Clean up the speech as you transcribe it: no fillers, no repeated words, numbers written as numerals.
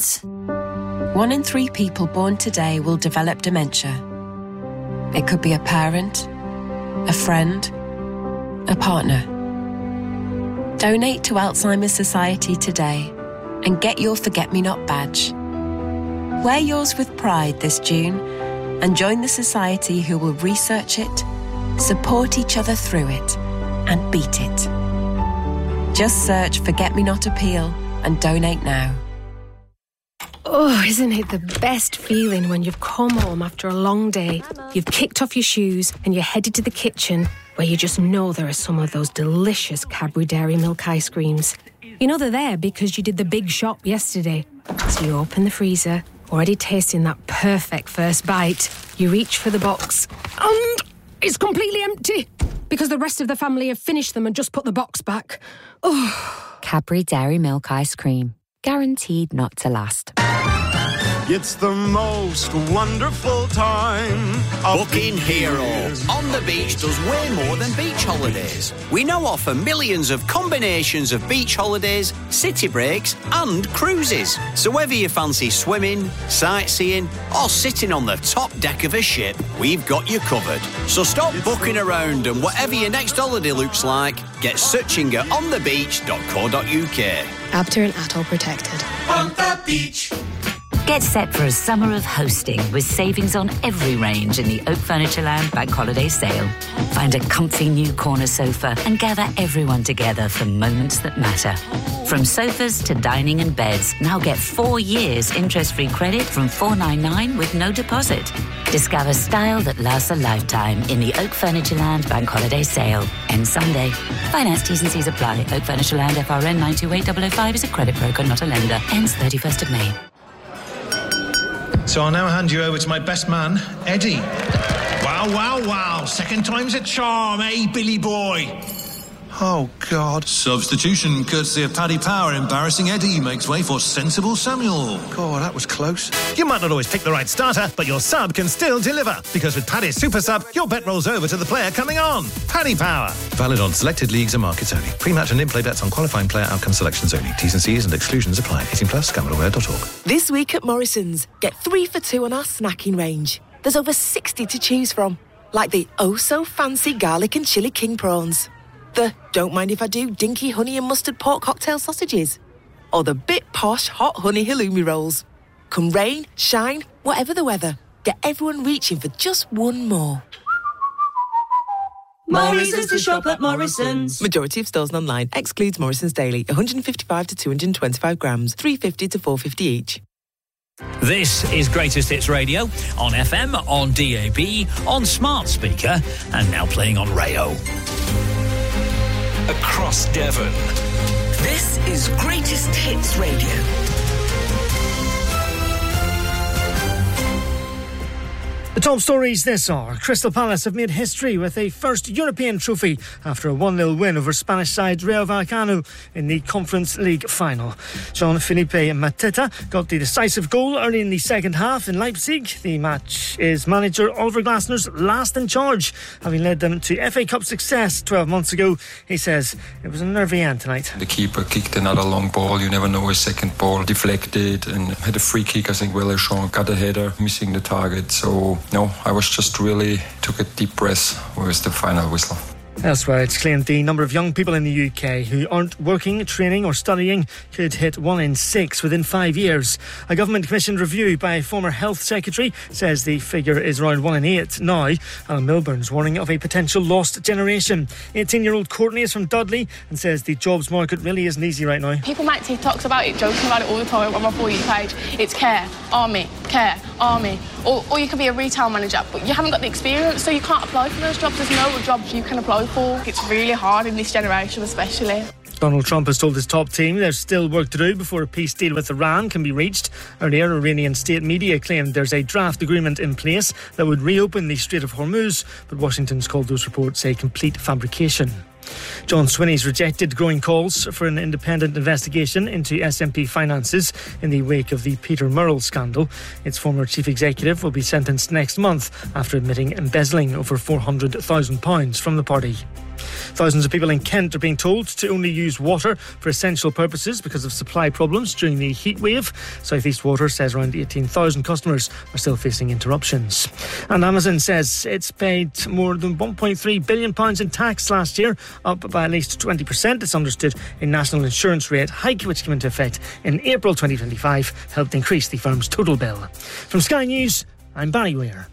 Science. 1 in 3 people born today will develop dementia. It could be a parent, a friend, a partner. Donate to Alzheimer's Society today and get your Forget-Me-Not badge. Wear yours with pride this June and join the society who will research it, support each other through it, and beat it. Just search Forget-Me-Not Appeal and donate now. Oh, isn't it the best feeling when you've come home after a long day, you've kicked off your shoes and you're headed to the kitchen where you just know there are some of those delicious Cadbury Dairy Milk ice creams. You know they're there because you did the big shop yesterday. So you open the freezer, already tasting that perfect first bite. You reach for the box and it's completely empty because the rest of the family have finished them and just put the box back. Oh. Cadbury Dairy Milk ice cream. Guaranteed not to last. It's the most wonderful time. Booking Hero. On the Beach does way more than beach holidays. We now offer millions of combinations of beach holidays, city breaks and cruises. So whether you fancy swimming, sightseeing or sitting on the top deck of a ship, we've got you covered. So stop booking around and whatever your next holiday looks like, get searching at onthebeach.co.uk. Abter and Atoll protected. On the beach. Get set for a summer of hosting with savings on every range in the Oak Furnitureland Bank Holiday Sale. Find a comfy new corner sofa and gather everyone together for moments that matter. From sofas to dining and beds, now get 4 years interest-free credit from $499 with no deposit. Discover style that lasts a lifetime in the Oak Furnitureland Bank Holiday Sale. Ends Sunday. Finance T's and C's apply. Oak Furnitureland FRN 928005 is a credit broker, not a lender. Ends 31st of May. So I'll now hand you over to my best man, Eddie. Wow, wow, wow. Second time's a charm, eh, Billy boy? Oh, God. Substitution courtesy of Paddy Power. Embarrassing Eddie makes way for sensible Samuel. God, that was close. You might not always pick the right starter, but your sub can still deliver. Because with Paddy's Super Sub, your bet rolls over to the player coming on. Paddy Power. Valid on selected leagues and markets only. Pre-match and in-play bets on qualifying player outcome selections only. T's and C's and exclusions apply. 18+, gambleaware.org. This week at Morrison's, get 3 for 2 on our snacking range. There's over 60 to choose from. Like the oh-so-fancy garlic and chilli king prawns. The don't mind if I do dinky honey and mustard pork cocktail sausages. Or the bit posh hot honey halloumi rolls. Come rain, shine, whatever the weather, get everyone reaching for just one more. Morrison's to shop at Morrison's. Majority of stores and online. Excludes Morrison's Daily. 155 to 225 grams. 350 to 450 each. This is Greatest Hits Radio on FM, on DAB, on smart speaker, and now playing on Rayo. Across Devon. This is Greatest Hits Radio. The top stories this hour. Crystal Palace have made history with a first European trophy after a 1-0 win over Spanish side Rayo Vallecano in the Conference League final. Jean-Philippe Mateta got the decisive goal early in the second half in Leipzig. The match is manager Oliver Glasner's last in charge, having led them to FA Cup success 12 months ago. He says it was a nervy end tonight. The keeper kicked another long ball. You never know, a second ball deflected and had a free kick. I think Vallecano got a header, missing the target. So no, I was just really took a deep breath with the final whistle. Elsewhere, it's claimed the number of young people in the UK who aren't working, training or studying could hit 1 in 6 within 5 years. A government-commissioned review by a former health secretary says the figure is around 1 in 8 now. Alan Milburn's warning of a potential lost generation. 18-year-old Courtney is from Dudley and says the jobs market really isn't easy right now. People make TikToks about it, joking about it all the time on my For You page. It's care, army. Or you could be a retail manager, but you haven't got the experience, so you can't apply for those jobs. There's no jobs you can apply for. It's really hard in this generation especially. Donald Trump has told his top team there's still work to do before a peace deal with Iran can be reached. Earlier, Iranian state media claimed there's a draft agreement in place that would reopen the Strait of Hormuz, but Washington's called those reports a complete fabrication. John Swinney's rejected growing calls for an independent investigation into SNP finances in the wake of the Peter Murrell scandal. Its former chief executive will be sentenced next month after admitting embezzling over £400,000 from the party. Thousands of people in Kent are being told to only use water for essential purposes because of supply problems during the heat wave. South East Water says around 18,000 customers are still facing interruptions. And Amazon says it's paid more than £1.3 billion in tax last year, up by at least 20%. It's understood a national insurance rate hike, which came into effect in April 2025, helped increase the firm's total bill. From Sky News, I'm Barry Weir.